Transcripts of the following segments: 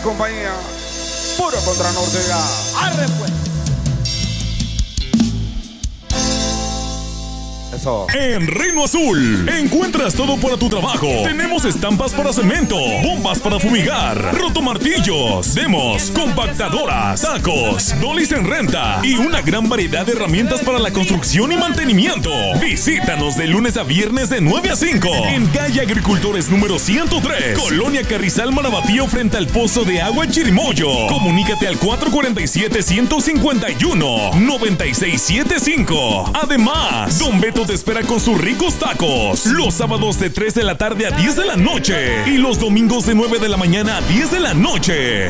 compañía. Puro contra norte ya. ¡Arre pues! Eso. En Reino Azul encuentras todo para tu trabajo. Tenemos estampas para cemento, bombas para fumigar, rotomartillos, demos, compactadoras, tacos, dolis en renta y una gran variedad de herramientas para la construcción y mantenimiento. Visítanos de lunes a viernes de 9 a 5 en calle Agricultores número 103, Colonia Carrizal Marabatío, frente al Pozo de Agua Chirimoyo. Comunícate al 447-151-9675. Además, Don Beto te espera con sus ricos tacos los sábados de 3 de la tarde a 10 de la noche y los domingos de 9 de la mañana a 10 de la noche.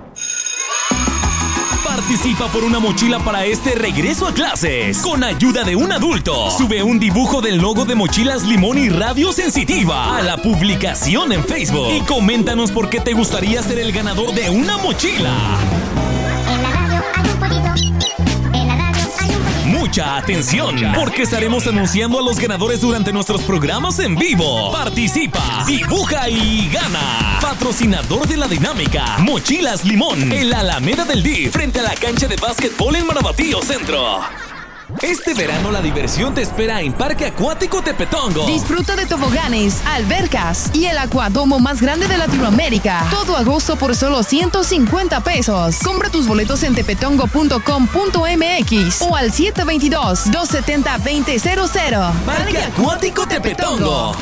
Participa por una mochila para este regreso a clases con ayuda de un adulto. Sube un dibujo del logo de Mochilas Limón y Radio Sensitiva a la publicación en Facebook y coméntanos por qué te gustaría ser el ganador de una mochila. En la radio hay un pollito. Mucha atención, porque estaremos anunciando a los ganadores durante nuestros programas en vivo. Participa, dibuja y gana. Patrocinador de la dinámica, Mochilas Limón, en la Alameda del DIF, frente a la cancha de básquetbol en Marabatío Centro. Este verano la diversión te espera en Parque Acuático Tepetongo. Disfruta de toboganes, albercas y el acuadomo más grande de Latinoamérica. Todo agosto por solo 150 pesos. Compra tus boletos en tepetongo.com.mx o al 722-270-2000. Parque Acuático Tepetongo.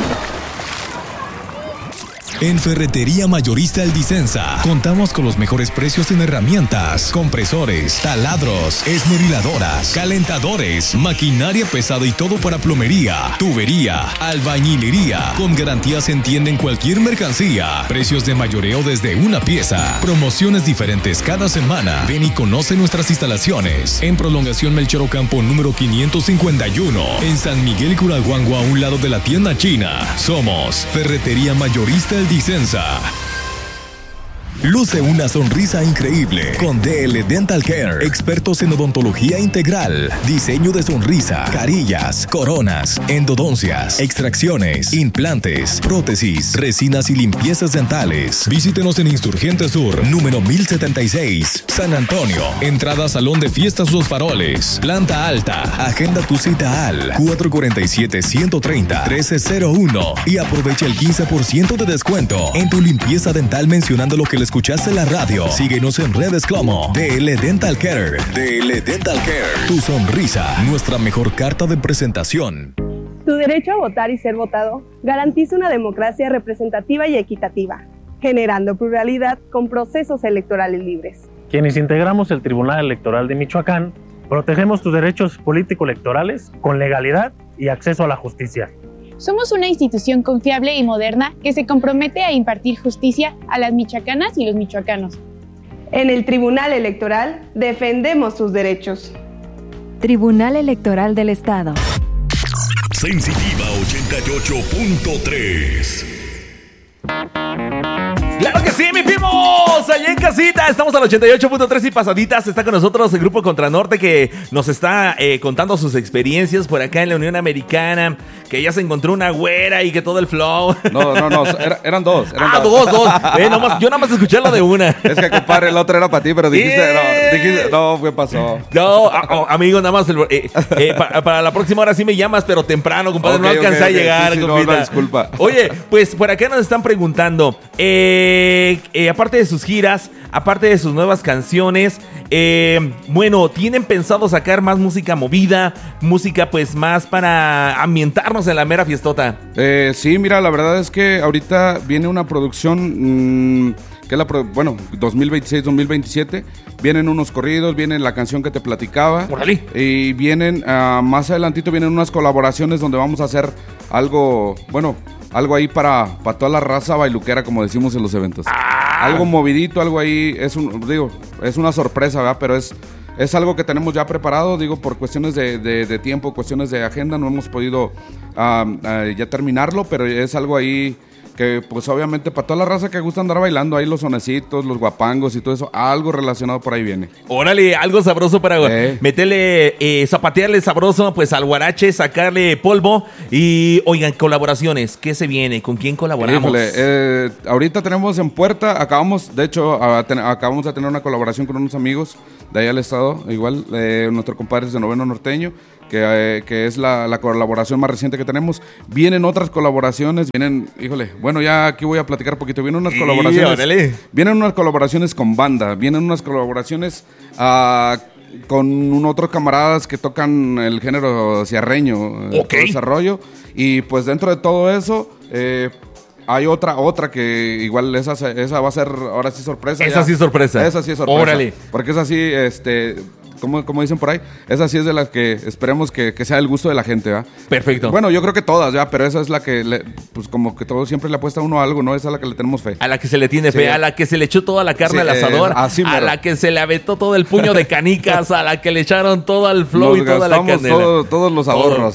En Ferretería Mayorista El Disensa contamos con los mejores precios en herramientas, compresores, taladros, esmeriladoras, calentadores, maquinaria pesada y todo para plomería, tubería, albañilería. Con garantías en tienda en cualquier mercancía. Precios de mayoreo desde una pieza. Promociones diferentes cada semana. Ven y conoce nuestras instalaciones. En Prolongación Melchor Ocampo número 551. En San Miguel Curaguango, a un lado de la tienda china. Somos Ferretería Mayorista El Disensa. Luce una sonrisa increíble con DL Dental Care, expertos en odontología integral, diseño de sonrisa, carillas, coronas, endodoncias, extracciones, implantes, prótesis, resinas y limpiezas dentales. Visítenos en Insurgente Sur, número 1076, San Antonio. Entrada Salón de Fiestas Los Faroles, planta alta. Agenda tu cita al 447-130-1301 y aprovecha el 15% de descuento en tu limpieza dental mencionando lo que les escuchaste en la radio. Síguenos en redes como DL Dental Care. DL Dental Care. Tu sonrisa, nuestra mejor carta de presentación. Tu derecho a votar y ser votado garantiza una democracia representativa y equitativa, generando pluralidad con procesos electorales libres. Quienes integramos el Tribunal Electoral de Michoacán, protegemos tus derechos político-electorales con legalidad y acceso a la justicia. Somos una institución confiable y moderna que se compromete a impartir justicia a las michoacanas y los michoacanos. En el Tribunal Electoral defendemos tus derechos. Tribunal Electoral del Estado. Sensitiva 88.3. ¡Claro que sí, mi primos! Allá en casita, estamos al 88.3 y pasaditas. Está con nosotros el Grupo Contranorte que nos está contando sus experiencias por acá en la Unión Americana. Que ya se encontró una güera y que todo el flow. No, eran dos. Dos. Yo nada más escuché lo de una. Es que, compadre, el otro era para ti, pero dijiste, ¿qué pasó? No, amigo, nada más. Para la próxima hora sí me llamas, pero temprano, compadre. No alcancé a llegar, sí, compita. no, disculpa. Oye, pues por acá nos están preguntando, aparte de sus giras, aparte de sus nuevas canciones, bueno, ¿tienen pensado sacar más música movida? Música pues más para ambientarnos en la mera fiestota. Sí, mira, la verdad es que ahorita viene una producción que es 2026-2027. Vienen unos corridos, viene la canción que te platicaba. ¡Órale! Y vienen, más adelantito vienen unas colaboraciones donde vamos a hacer algo ahí para toda la raza bailuquera, como decimos en los eventos. Algo movidito, algo ahí, es una sorpresa, ¿verdad? Pero es algo que tenemos ya preparado, por cuestiones de tiempo, cuestiones de agenda, no hemos podido ya terminarlo, pero es algo ahí que pues obviamente para toda la raza que gusta andar bailando, ahí los sonecitos, los guapangos y todo eso, algo relacionado por ahí viene. Órale, algo sabroso para meterle, zapatearle sabroso pues al guarache, sacarle polvo. Y oigan, colaboraciones, ¿qué se viene? ¿Con quién colaboramos? Híjole, ahorita tenemos en puerta, acabamos de tener una colaboración con unos amigos de allá del estado, igual, nuestros compadres de Noveno Norteño, que es la colaboración más reciente que tenemos. Vienen otras colaboraciones, bueno, ya aquí voy a platicar un poquito. Vienen unas colaboraciones con banda, vienen unas colaboraciones con otros camaradas que tocan el género ciarreño, desarrollo, y pues dentro de todo eso hay otra que igual esa va a ser ahora sí sorpresa. Esa sí es sorpresa. Órale. Porque es así, como dicen por ahí, esa sí es de las que esperemos que sea el gusto de la gente, ¿verdad? Perfecto. Bueno, yo creo que todas, ¿verdad? Pero esa es la que, pues como que todo siempre le apuesta a uno a algo, ¿no? Esa es la que le tenemos fe. A la que se le tiene fe, a la que se le echó toda la carne al asador, a la que se le aventó todo el puño de canicas, a la que le echaron todo el flow y toda la canela. Todos los ahorros.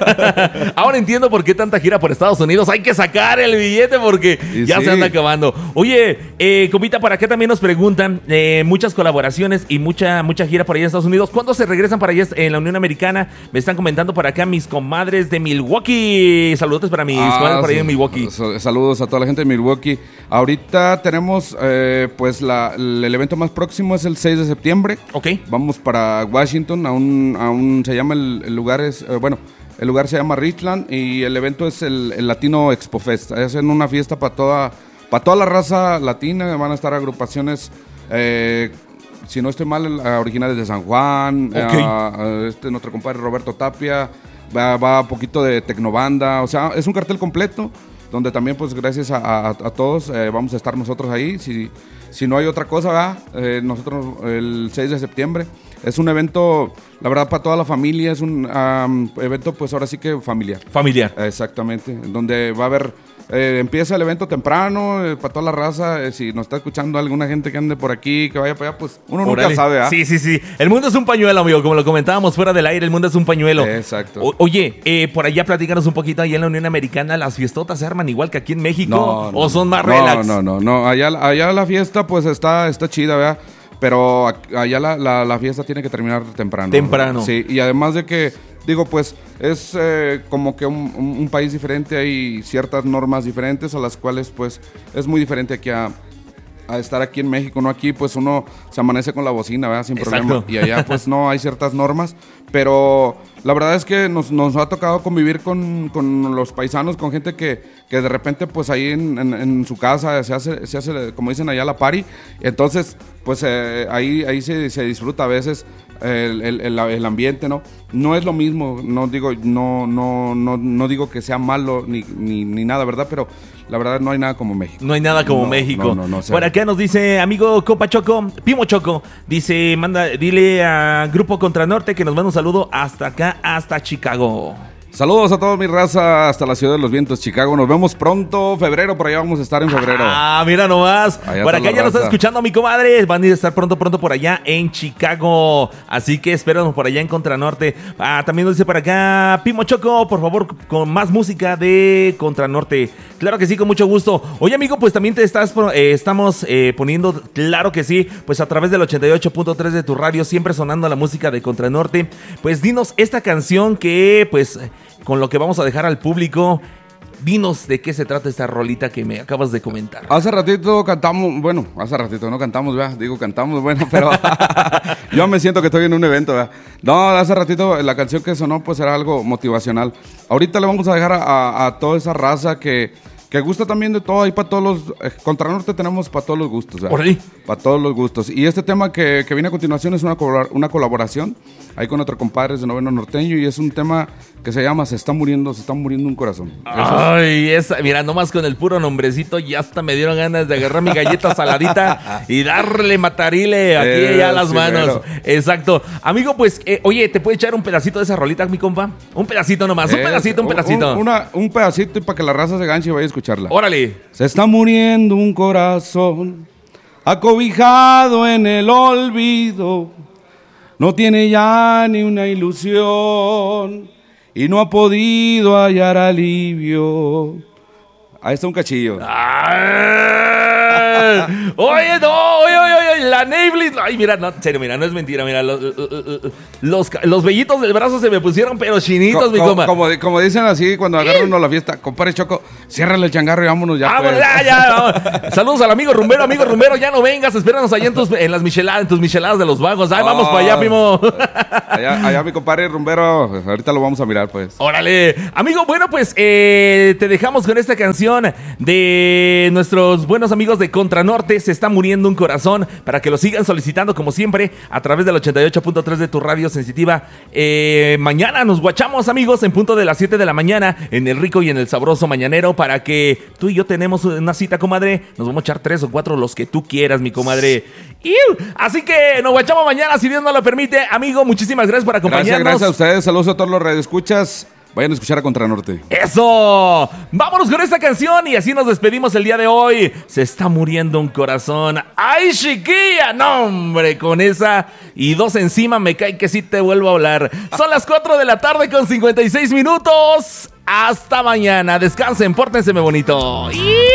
Ahora entiendo por qué tanta gira por Estados Unidos. Hay que sacar el billete porque ya se anda acabando. Oye, compita, para acá también nos preguntan muchas colaboraciones y mucha gira por allá en Estados Unidos. ¿Cuándo se regresan para allá en la Unión Americana? Me están comentando por acá mis comadres de Milwaukee. Saludos para mis comadres por allá en Milwaukee. Saludos a toda la gente de Milwaukee. Ahorita tenemos, pues, el evento más próximo es el 6 de septiembre. Ok. Vamos para Washington, se llama el lugar el lugar se llama Richland y el evento es el Latino Expo Fest. Hacen una fiesta para toda la raza latina. Van a estar agrupaciones, si no estoy mal, originales de San Juan, nuestro compadre Roberto Tapia, va un poquito de tecnobanda, o sea, es un cartel completo, donde también pues gracias a todos vamos a estar nosotros ahí, si no hay otra cosa, nosotros el 6 de septiembre, es un evento, la verdad, para toda la familia, es un evento pues ahora sí que familiar. Familiar. Exactamente, donde va a haber... empieza el evento temprano, para toda la raza, si nos está escuchando alguna gente que ande por aquí, que vaya para allá, pues uno nunca sabe, ¿ah? Sí. El mundo es un pañuelo, amigo, como lo comentábamos fuera del aire, el mundo es un pañuelo. Exacto. Oye, por allá platícanos un poquito, allá en la Unión Americana, ¿las fiestotas se arman igual que aquí en México? ¿O son más relax? No, allá la fiesta pues está chida, ¿verdad? Pero allá la fiesta tiene que terminar temprano. Sí, y además de que, digo, pues es como que un país diferente, hay ciertas normas diferentes a las cuales pues es muy diferente aquí a estar aquí en México, ¿no? Aquí pues uno se amanece con la bocina, ¿verdad? Sin problema. Y allá pues no hay ciertas normas, pero la verdad es que nos ha tocado convivir con los paisanos, con gente que de repente pues ahí en su casa se hace, como dicen allá, la party. Entonces pues ahí se disfruta a veces el ambiente, ¿no? No es lo mismo, no digo que sea malo ni nada, ¿verdad? Pero la verdad no hay nada como México. No hay nada como México. No, por acá nos dice, amigo compa Choco, Pimo Choco, dice, dile a Grupo Contranorte que nos manda un saludo hasta acá, hasta Chicago. Saludos a toda mi raza hasta la ciudad de los vientos, Chicago. Nos vemos pronto, febrero, por allá vamos a estar en febrero. Mira nomás. Por acá ya nos está escuchando mi comadre. Van a ir a estar pronto por allá en Chicago. Así que espéranos por allá en Contranorte. También nos dice por acá, Pimo Choco, por favor, con más música de Contranorte. Claro que sí, con mucho gusto. Oye, amigo, pues también estamos poniendo, claro que sí, pues a través del 88.3 de tu radio, siempre sonando la música de Contranorte. Pues dinos esta canción que, pues, con lo que vamos a dejar al público, dinos de qué se trata esta rolita que me acabas de comentar. Hace ratito no cantamos, ¿verdad? Digo cantamos, bueno, pero yo me siento que estoy en un evento, ¿verdad? No, hace ratito la canción que sonó pues era algo motivacional. Ahorita le vamos a dejar a toda esa raza que gusta también de todo, ahí para todos los... Contranorte tenemos para todos los gustos, ¿verdad? Para todos los gustos. Y este tema que viene a continuación es una colaboración ahí con otros compadres de Noveno Norteño y es un tema que se llama Se está muriendo un corazón. Ay, mira, nomás con el puro nombrecito ya hasta me dieron ganas de agarrar mi galleta saladita y darle matarile aquí ya a las manos. Mero. Exacto. Amigo, pues, oye, ¿te puede echar un pedacito de esa rolita, mi compa? Un pedacito nomás, un pedacito. Un pedacito y para que la raza se ganche y vaya a escucharla. Órale. Se está muriendo un corazón acobijado en el olvido. No tiene ya ni una ilusión y no ha podido hallar alivio. Ahí está un cachillo. Oye, la Neyblin. Ay, mira, no, en serio, mira, no es mentira. Mira, los vellitos del brazo se me pusieron, pero chinitos, mi compa. Como dicen así cuando agarran uno la fiesta, compadre Choco, ciérrale el changarro y vámonos ya. Vámonos, pues. ya. Saludos al amigo Rumbero, ya no vengas, espéranos allá en tus micheladas de los vagos. Ay, vamos para allá, primo. Allá mi compadre Rumbero, ahorita lo vamos a mirar, pues. Órale. Amigo, bueno, pues te dejamos con esta canción de nuestros buenos amigos de Contranorte, Se está muriendo un corazón, para que lo sigan solicitando como siempre a través del 88.3 de tu radio sensitiva. Mañana nos guachamos, amigos, en punto de las 7 de la mañana en el rico y en el sabroso mañanero, para que tú y yo tenemos una cita, comadre. Nos vamos a echar 3 o 4, los que tú quieras, mi comadre. Así que nos guachamos mañana, si Dios nos lo permite. Amigo, muchísimas gracias por acompañarnos. Gracias a ustedes, saludos a todos los radioescuchas. Vayan a escuchar a Contranorte. ¡Eso! Vámonos con esta canción y así nos despedimos el día de hoy. Se está muriendo un corazón. ¡Ay, chiquilla! No, hombre, con esa y 2 encima me cae que sí te vuelvo a hablar. Son las 4 de la tarde con 56 minutos. Hasta mañana. Descansen, pórtense bonito.